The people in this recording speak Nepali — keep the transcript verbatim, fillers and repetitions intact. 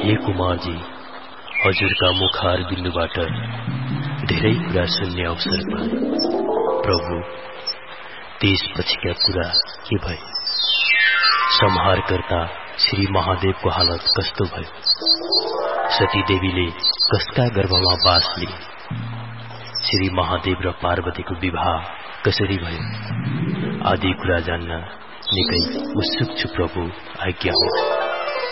हे कुमारजी, हजुरका मुखार बिन्दुबाट धेरै कुरा सुन्ने अवसर पाए। प्रभु, त्यसपछिका कुरा के भयो? संहारकर्ता श्री महादेवको हालत कस्तो भयो? सती देवीले कसका गर्भमा बास लिए? श्री महादेव र पार्वतीको विवाह कसरी भयो? आदि कुरा जान्न निकै उत्सुक छु प्रभु, आज्ञा होस्।